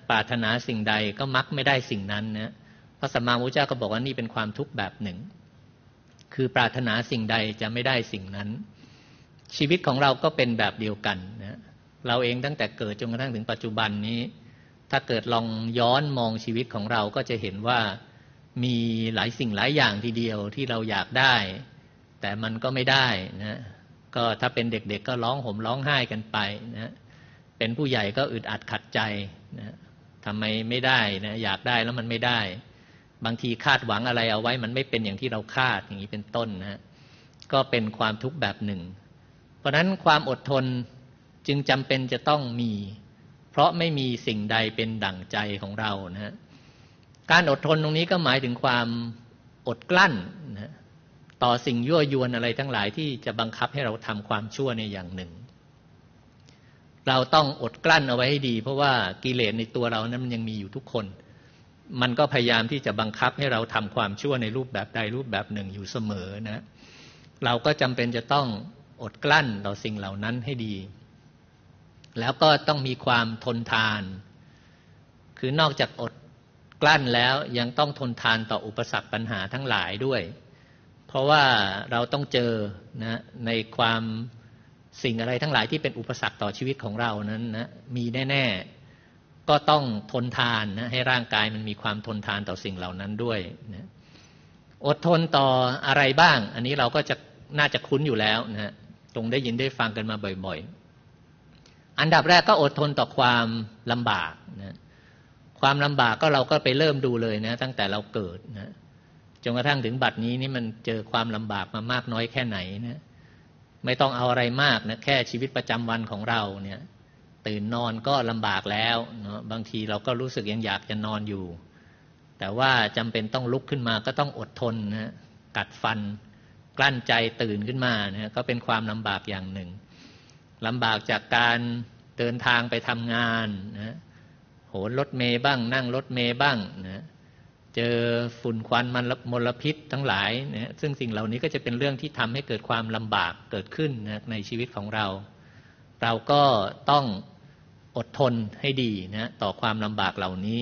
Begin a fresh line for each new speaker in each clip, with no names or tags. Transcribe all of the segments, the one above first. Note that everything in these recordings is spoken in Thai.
ปรารถนาสิ่งใดก็มักไม่ได้สิ่งนั้นนะพระสัมมาสัมพุทธเจ้าก็บอกว่านี่เป็นความทุกข์แบบหนึ่งคือปรารถนาสิ่งใดจะไม่ได้สิ่งนั้นชีวิตของเราก็เป็นแบบเดียวกันนะเราเองตั้งแต่เกิดจนกระทั่งถึงปัจจุบันนี้ถ้าเกิดลองย้อนมองชีวิตของเราก็จะเห็นว่ามีหลายสิ่งหลายอย่างทีเดียวที่เราอยากได้แต่มันก็ไม่ได้นะก็ถ้าเป็นเด็กๆก็ร้องห่มร้องไห้กันไปนะเป็นผู้ใหญ่ก็อึดอัดขัดใจนะทำไมไม่ได้นะอยากได้แล้วมันไม่ได้บางทีคาดหวังอะไรเอาไว้มันไม่เป็นอย่างที่เราคาดอย่างนี้เป็นต้นนะก็เป็นความทุกข์แบบหนึ่งเพราะฉะนั้นความอดทนจึงจำเป็นจะต้องมีเพราะไม่มีสิ่งใดเป็นดั่งใจของเรานะการอดทนตรงนี้ก็หมายถึงความอดกลั้นนะต่อสิ่งยั่วยวนอะไรทั้งหลายที่จะบังคับให้เราทำความชั่วในอย่างหนึ่งเราต้องอดกลั้นเอาไว้ให้ดีเพราะว่ากิเลสในตัวเรานั้นมันยังมีอยู่ทุกคนมันก็พยายามที่จะบังคับให้เราทำความชั่วในรูปแบบใดรูปแบบหนึ่งอยู่เสมอนะเราก็จำเป็นจะต้องอดกลั้นต่อสิ่งเหล่านั้นให้ดีแล้วก็ต้องมีความทนทานคือนอกจากอดกลั้นแล้วยังต้องทนทานต่ออุปสรรคปัญหาทั้งหลายด้วยเพราะว่าเราต้องเจอนะในความสิ่งอะไรทั้งหลายที่เป็นอุปสรรคต่อชีวิตของเรานั้นนะมีแน่ๆก็ต้องทนทานนะให้ร่างกายมันมีความทนทานต่อสิ่งเหล่านั้นด้วยนะอดทนต่ออะไรบ้างอันนี้เราก็จะน่าจะคุ้นอยู่แล้วนะตรงได้ยินได้ฟังกันมาบ่อยๆอันดับแรกก็อดทนต่อความลำบากนะความลำบากก็เราก็ไปเริ่มดูเลยนะตั้งแต่เราเกิดนะจนกระทั่งถึงบัดนี้นี่มันเจอความลำบากมามากน้อยแค่ไหนนะไม่ต้องเอาอะไรมากนะแค่ชีวิตประจำวันของเราเนี่ยตื่นนอนก็ลำบากแล้วเนาะบางทีเราก็รู้สึกยังอยากจะนอนอยู่แต่ว่าจำเป็นต้องลุกขึ้นมาก็ต้องอดทนนะกัดฟันกลั้นใจตื่นขึ้นมานะก็เป็นความลำบากอย่างหนึ่งลำบากจากการเดินทางไปทำงานนะโหนรถเมล์บ้างนั่งรถเมล์บ้างนะเจอฝุ่นควันมลพิษทั้งหลายนะซึ่งสิ่งเหล่านี้ก็จะเป็นเรื่องที่ทำให้เกิดความลำบากเกิดขึ้นนะในชีวิตของเราเราก็ต้องอดทนให้ดีนะต่อความลำบากเหล่านี้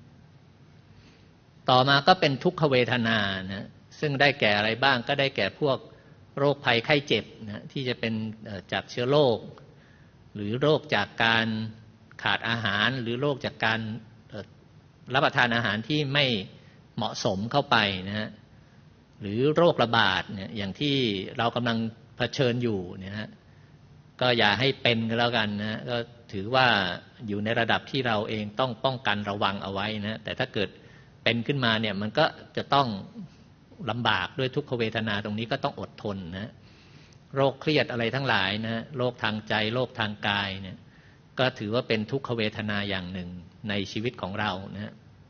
ต่อมาก็เป็นทุกขเวทนานะซึ่งได้แก่อะไรบ้างก็ได้แก่พวกโรคภัยไข้เจ็บนะที่จะเป็นจากเชื้อโรคหรือโรคจากการขาดอาหารหรือโรคจากการรับประทานอาหารที่ไม่เหมาะสมเข้าไปนะฮะหรือโรคระบาดเนี่ยอย่างที่เรากำลังเผชิญอยู่เนี่ยฮะก็อย่าให้เป็นกันแล้วกันนะก็ถือว่าอยู่ในระดับที่เราเองต้องป้องกันระวังเอาไว้นะแต่ถ้าเกิดเป็นขึ้นมาเนี่ยมันก็จะต้องลำบากด้วยทุกขเวทนาตรงนี้ก็ต้องอดทนนะโรคเครียดอะไรทั้งหลายนะโรคทางใจโรคทางกายเนี่ยก็ถือว่าเป็นทุกขเวทนาอย่างหนึ่งในชีวิตของเรานะ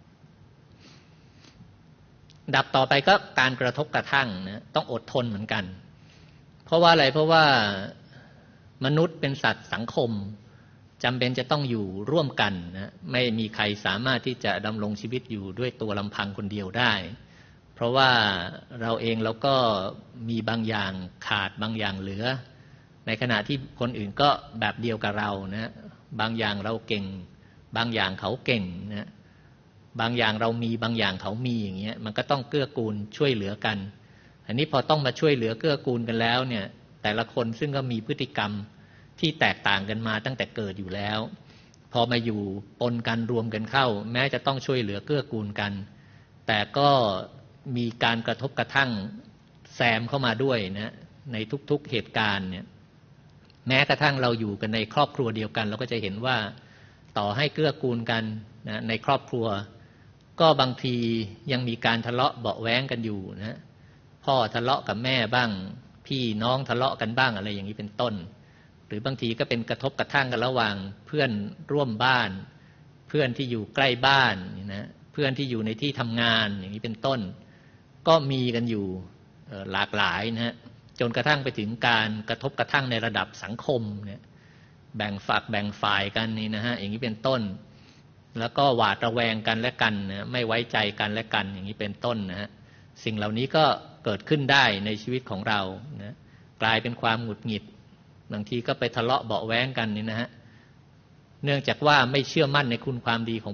ดับต่อไปก็การกระทบกระทั่งนะต้องอดทนเหมือนกันเพราะว่าอะไรเพราะว่ามนุษย์เป็นสัตว์สังคมจำเป็นจะต้องอยู่ร่วมกันนะไม่มีใครสามารถที่จะดำรงชีวิตอยู่ด้วยตัวลำพังคนเดียวได้เพราะว่าเราเองเราก็มีบางอย่างขาดบางอย่างเหลือในขณะที่คนอื่นก็แบบเดียวกับเรานะบางอย่างเราเก่งบางอย่างเขาเก่งนะบางอย่างเรามีบางอย่างเขามีอย่างเงี้ยมันก็ต้องเกื้อกูลช่วยเหลือกันอันนี้พอต้องมาช่วยเหลือเกื้อกูลกันแล้วเนี่ยแต่ละคนซึ่งก็มีพฤติกรรมที่แตกต่างกันมาตั้งแต่เกิดอยู่แล้วพอมาอยู่ปนกันรวมกันเข้าแม้จะต้องช่วยเหลือเกื้อกูลกันแต่ก็มีการกระทบกระทั่งแซมเข้ามาด้วยนะในทุกๆเหตุการณ์เนี่ยแม้กระทั่งเราอยู่กันในครอบครัวเดียวกันเราก็จะเห็นว่าต่อให้เกื้อกูลกันนะในครอบครัวก็บางทียังมีการทะเลาะเบาะแว้งกันอยู่นะพ่อทะเลาะกับแม่บ้างพี่น้องทะเลาะกันบ้างอะไรอย่างนี้เป็นต้นหรือบางทีก็เป็นกระทบกระทั่งกันระหว่างเพื่อนร่วมบ้านเพื่อนที่อยู่ใกล้บ้านนะเพื่อนที่อยู่ในที่ทำงานอย่างนี้เป็นต้นก็มีกันอยู่หลากหลายนะฮะจนกระทั่งไปถึงการกระทบกระทั่งในระดับสังคมเนี่ยแบ่งฝักแบ่งฝ่ายกันนี่นะฮะอย่างนี้เป็นต้นแล้วก็หวาดระแวงกันและกันนะไม่ไว้ใจกันและกันอย่างนี้เป็นต้นนะฮะสิ่งเหล่านี้ก็เกิดขึ้นได้ในชีวิตของเรานะกลายเป็นความหงุดหงิดบางทีก็ไปทะเลาะเบาะแว้งกันนี่นะฮะเนื่องจากว่าไม่เชื่อมั่นในคุณความดีของ